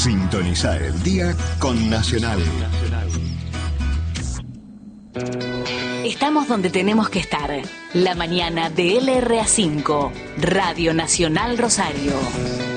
Sintoniza el día con Nacional. Estamos donde tenemos que estar. La mañana de LRA5, Radio Nacional Rosario.